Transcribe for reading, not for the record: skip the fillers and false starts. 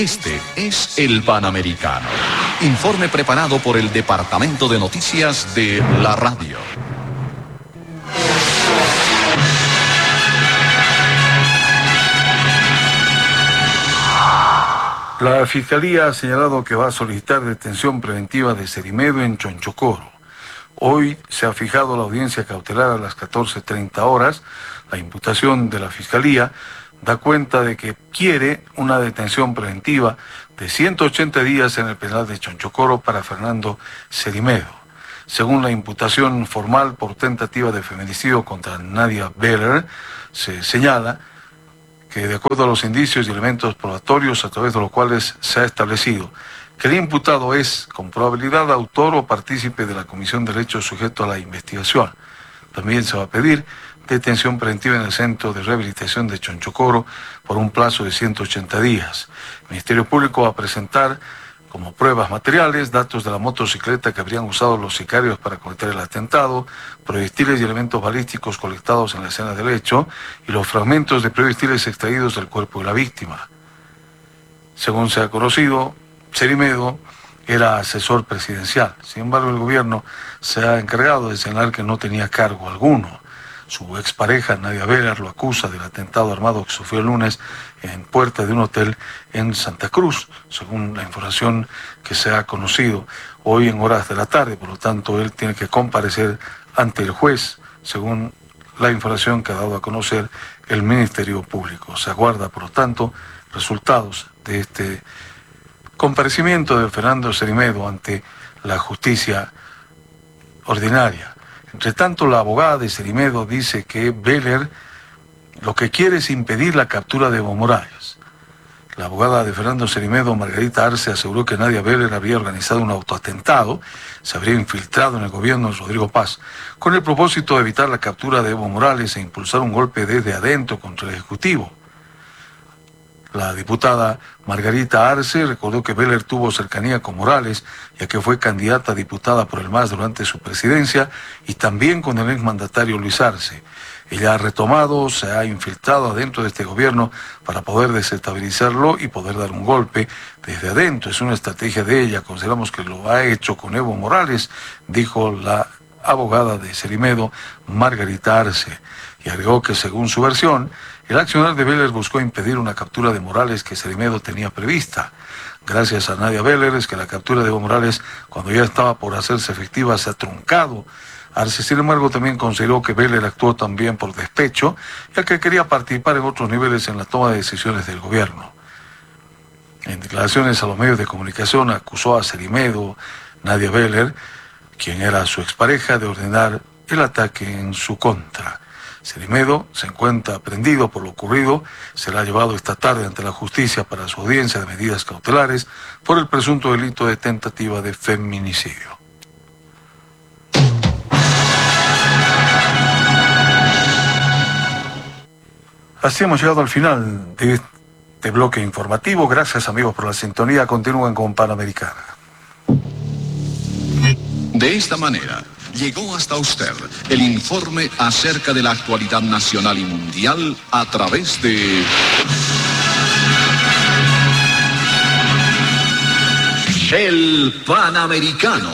Este es el Panamericano. Informe preparado por el Departamento de Noticias de la Radio. La Fiscalía ha señalado que va a solicitar detención preventiva de Cerimedo en Chonchocoro. Hoy se ha fijado la audiencia cautelar a las 14:30 horas. La imputación de la Fiscalía da cuenta de que quiere una detención preventiva de 180 días en el penal de Chonchocoro para Fernando Cerimedo. Según la imputación formal por tentativa de feminicidio contra Nadia Beller, se señala que de acuerdo a los indicios y elementos probatorios a través de los cuales se ha establecido que el imputado es con probabilidad autor o partícipe de la comisión del hecho sujeto a la investigación. También se va a pedir detención preventiva en el Centro de Rehabilitación de Chonchocoro por un plazo de 180 días. El Ministerio Público va a presentar como pruebas materiales datos de la motocicleta que habrían usado los sicarios para cometer el atentado, proyectiles y elementos balísticos colectados en la escena del hecho y los fragmentos de proyectiles extraídos del cuerpo de la víctima. Según se ha conocido, Cerimedo era asesor presidencial. Sin embargo, el gobierno se ha encargado de señalar que no tenía cargo alguno. Su expareja, Nadia Beller, lo acusa del atentado armado que sufrió el lunes en puerta de un hotel en Santa Cruz, según la información que se ha conocido hoy en horas de la tarde. Por lo tanto, él tiene que comparecer ante el juez, según la información que ha dado a conocer el Ministerio Público. Se aguarda, por lo tanto, resultados de este comparecimiento de Fernando Cerimedo ante la justicia ordinaria. Entre tanto, la abogada de Cerimedo dice que Beller lo que quiere es impedir la captura de Evo Morales. La abogada de Fernando Cerimedo, Margarita Arce, aseguró que Nadia Beller habría organizado un autoatentado, se habría infiltrado en el gobierno de Rodrigo Paz, con el propósito de evitar la captura de Evo Morales e impulsar un golpe desde adentro contra el Ejecutivo. La diputada Margarita Arce recordó que Beller tuvo cercanía con Morales, ya que fue candidata a diputada por el MAS durante su presidencia, y también con el exmandatario Luis Arce. Ella ha retomado, se ha infiltrado adentro de este gobierno para poder desestabilizarlo y poder dar un golpe desde adentro. Es una estrategia de ella, consideramos que lo ha hecho con Evo Morales, dijo la abogada de Cerimedo, Margarita Arce, y agregó que según su versión, el accionar de Beller buscó impedir una captura de Morales que Cerimedo tenía prevista. Gracias a Nadia Beller es que la captura de Evo Morales, cuando ya estaba por hacerse efectiva, se ha truncado. Arce, sin embargo, también consideró que Beller actuó también por despecho, ya que quería participar en otros niveles en la toma de decisiones del gobierno. En declaraciones a los medios de comunicación acusó a Cerimedo, Nadia Beller, quien era su expareja, de ordenar el ataque en su contra. Cerimedo se encuentra prendido por lo ocurrido, será llevado esta tarde ante la justicia para su audiencia de medidas cautelares por el presunto delito de tentativa de feminicidio. Así hemos llegado al final de este bloque informativo. Gracias, amigos, por la sintonía. Continúen con Panamericana. De esta manera, llegó hasta usted el informe acerca de la actualidad nacional y mundial a través de el Panamericano.